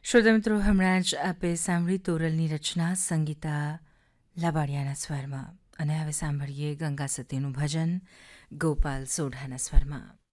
શ્રોતા મિત્રો, હમણાં જ આપે સાંભળી તોરલની રચના સંગીતા લાબાડિયાના સ્વરમાં, અને હવે સાંભળીએ ગંગા સતીનું ભજન ગોપાલ સોઢાના સ્વરમાં.